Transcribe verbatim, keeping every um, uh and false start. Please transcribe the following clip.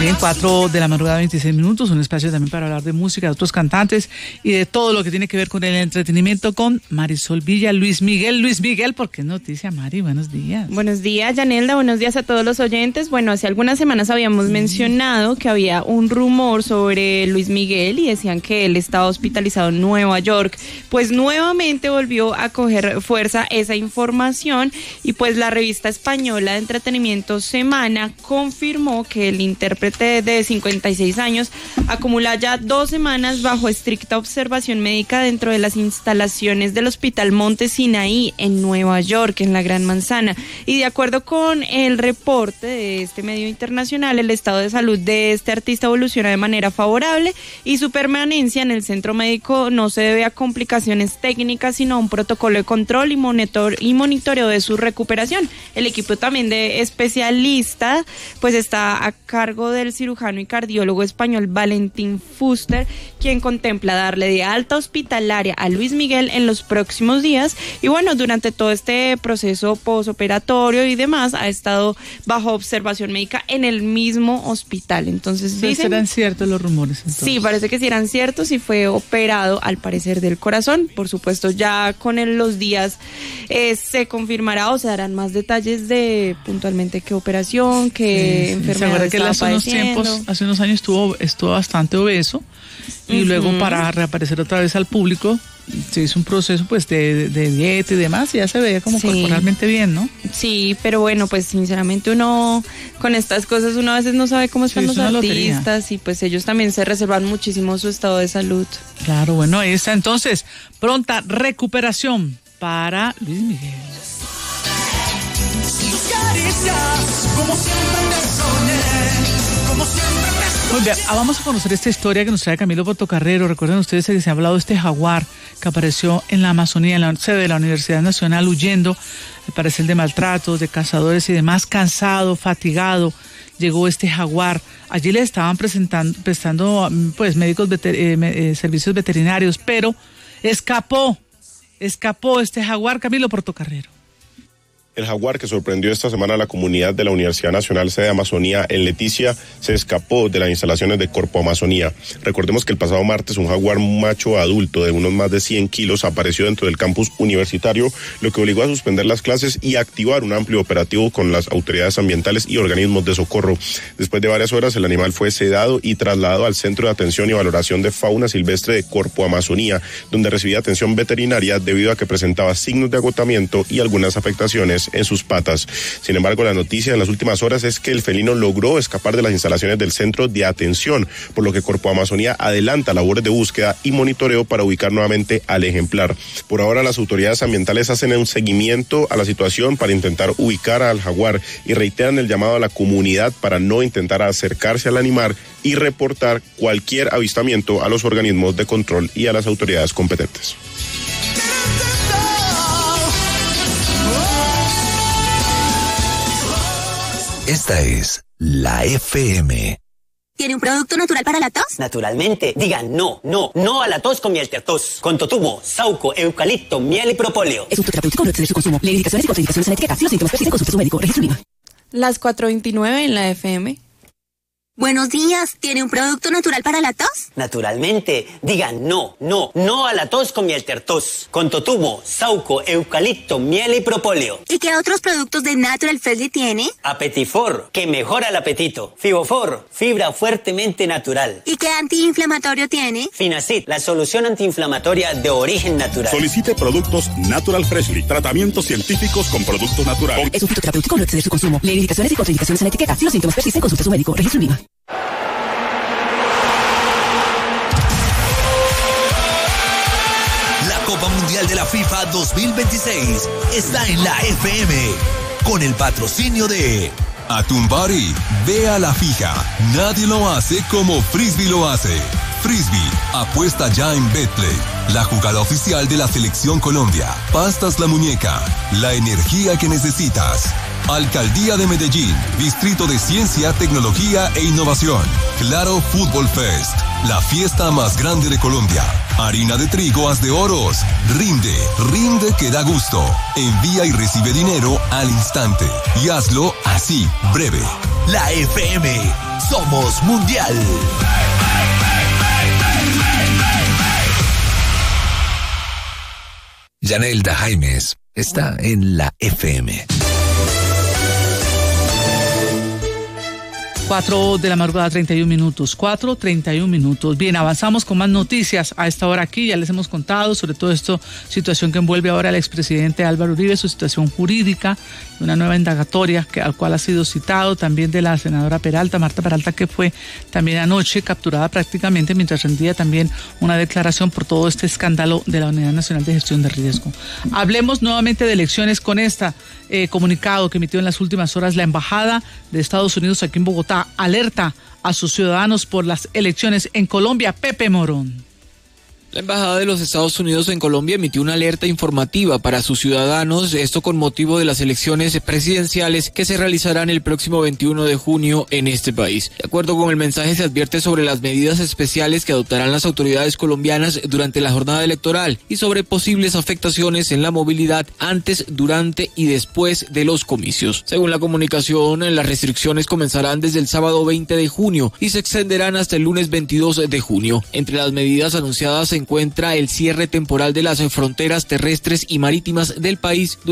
Bien, cuatro de la madrugada, veintiséis minutos, un espacio también para hablar de música, de otros cantantes y de todo lo que tiene que ver con el entretenimiento con Marisol Villa, Luis Miguel. Luis Miguel, ¿por qué es noticia, Mari? Buenos días. Buenos días, Yanelda, buenos días a todos los oyentes. Bueno, hace algunas semanas habíamos mm. mencionado que había un rumor sobre Luis Miguel y decían que él estaba hospitalizado en Nueva York. Pues nuevamente volvió a coger fuerza esa información y pues la revista española de entretenimiento Semana confirmó que el intérprete de cincuenta y seis años acumula ya dos semanas bajo estricta observación médica dentro de las instalaciones del Hospital Monte Sinaí en Nueva York, en la Gran Manzana. Y de acuerdo con el reporte de este medio internacional, el estado de salud de este artista evoluciona de manera favorable y su permanencia en el centro médico no se debe a complicaciones técnicas, sino a un protocolo de control y, monitor, y monitoreo de su recuperación. El equipo también de especialistas pues está a cargo de el cirujano y cardiólogo español Valentín Fuster, quien contempla darle de alta hospitalaria a Luis Miguel en los próximos días. Y bueno, durante todo este proceso posoperatorio y demás ha estado bajo observación médica en el mismo hospital. Entonces dicen, ¿serán ciertos los rumores? Entonces? Sí, parece que sí eran ciertos y fue operado al parecer del corazón. Por supuesto, ya con el, los días eh, se confirmará o se darán más detalles de puntualmente qué operación, qué sí, enfermedad sí. estaba padeciendo. Tiempos, hace unos años estuvo, estuvo bastante obeso y uh-huh. luego para reaparecer otra vez al público se hizo un proceso pues de, de dieta y demás y ya se veía como sí. corporalmente bien, ¿no? Sí, pero bueno, pues sinceramente uno con estas cosas uno a veces no sabe cómo están sí, los artistas lotería. Y pues ellos también se reservan muchísimo su estado de salud. Claro, bueno, ahí está entonces, pronta recuperación para Luis Miguel. Como siempre te soñé, como siempre te soñé. Muy bien, vamos a conocer esta historia que nos trae Camilo Portocarrero. Recuerden ustedes que se ha hablado de este jaguar que apareció en la Amazonía, en la sede de la Universidad Nacional, huyendo, al parecer, de maltratos, de cazadores y demás, cansado, fatigado. Llegó este jaguar. Allí le estaban presentando, prestando pues médicos veter, eh, eh, servicios veterinarios, pero escapó, escapó este jaguar. Camilo Portocarrero. El jaguar que sorprendió esta semana a la comunidad de la Universidad Nacional Sede Amazonía en Leticia se escapó de las instalaciones de Corpo Amazonía. Recordemos que el pasado martes un jaguar macho adulto de unos más de cien kilos apareció dentro del campus universitario, lo que obligó a suspender las clases y activar un amplio operativo con las autoridades ambientales y organismos de socorro. Después de varias horas el animal fue sedado y trasladado al Centro de Atención y Valoración de Fauna Silvestre de Corpo Amazonía, donde recibía atención veterinaria debido a que presentaba signos de agotamiento y algunas afectaciones en sus patas. Sin embargo, la noticia en las últimas horas es que el felino logró escapar de las instalaciones del centro de atención, por lo que Corpo Amazonía adelanta labores de búsqueda y monitoreo para ubicar nuevamente al ejemplar. Por ahora, las autoridades ambientales hacen un seguimiento a la situación para intentar ubicar al jaguar y reiteran el llamado a la comunidad para no intentar acercarse al animal y reportar cualquier avistamiento a los organismos de control y a las autoridades competentes. Esta es la F M. ¿Tiene un producto natural para la tos? Naturalmente. Digan no, no, no a la tos con miel tertos. Con totumo, sauco, eucalipto, miel y propóleo. Es un terapéutico, no exceder su consumo. Lee indicaciones y contraindicaciones en la etiqueta. Si los síntomas persisten, consulte a su médico. Registro Unida. Las cuatro veintinueve en la F M. Buenos días, ¿tiene un producto natural para la tos? Naturalmente. Digan no, no, no a la tos con miel tertos. Con totumo, sauco, eucalipto, miel y propóleo. ¿Y qué otros productos de Natural Freshly tiene? Apetifor, que mejora el apetito. Fibofor, fibra fuertemente natural. ¿Y qué antiinflamatorio tiene? Finacid, la solución antiinflamatoria de origen natural. Solicite productos Natural Freshly, tratamientos científicos con productos naturales. Es un fitoterapéutico, no exceder su consumo. Lee indicaciones y contraindicaciones en la etiqueta. Si los síntomas persisten, consulte a su médico. Registro Unida. La Copa Mundial de la FIFA dos mil veintiséis está en la F M con el patrocinio de Atumbari. Ve a la fija. Nadie lo hace como Frisbee lo hace. Frisbee, apuesta ya en Betplay, la jugada oficial de la Selección Colombia. Pastas La Muñeca, la energía que necesitas. Alcaldía de Medellín, Distrito de Ciencia, Tecnología e Innovación. Claro Fútbol Fest, la fiesta más grande de Colombia. Harina de trigo Haz de Oros. Rinde, rinde que da gusto. Envía y recibe dinero al instante. Y hazlo así, breve. La F M. Somos mundial. Yanelda Jaimes está en la F M. cuatro de la madrugada, treinta y un minutos. cuatro, treinta y un minutos. Bien, avanzamos con más noticias a esta hora aquí. Ya les hemos contado sobre todo esto, situación que envuelve ahora al expresidente Álvaro Uribe, su situación jurídica, una nueva indagatoria que, al cual ha sido citado, también de la senadora Peralta, Marta Peralta, que fue también anoche capturada prácticamente mientras rendía también una declaración por todo este escándalo de la Unidad Nacional de Gestión de Riesgo. Hablemos nuevamente de elecciones con este eh, comunicado que emitió en las últimas horas la Embajada de Estados Unidos aquí en Bogotá. Alerta a sus ciudadanos por las elecciones en Colombia. Pepe Morón. La Embajada de los Estados Unidos en Colombia emitió una alerta informativa para sus ciudadanos, esto con motivo de las elecciones presidenciales que se realizarán el próximo veintiuno de junio en este país. De acuerdo con el mensaje, se advierte sobre las medidas especiales que adoptarán las autoridades colombianas durante la jornada electoral y sobre posibles afectaciones en la movilidad antes, durante y después de los comicios. Según la comunicación, las restricciones comenzarán desde el sábado veinte de junio y se extenderán hasta el lunes veintidós de junio. Entre las medidas anunciadas se encuentra el cierre temporal de las fronteras terrestres y marítimas del país